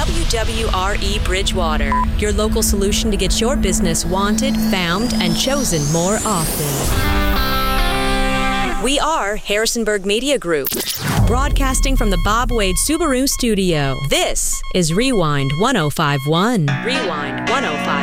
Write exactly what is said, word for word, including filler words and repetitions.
W W R E Bridgewater, your local solution to get your business wanted, found, and chosen more often. We are Harrisonburg Media Group, broadcasting from the Bob Wade Subaru studio. This is Rewind one oh five point one. Rewind one oh five.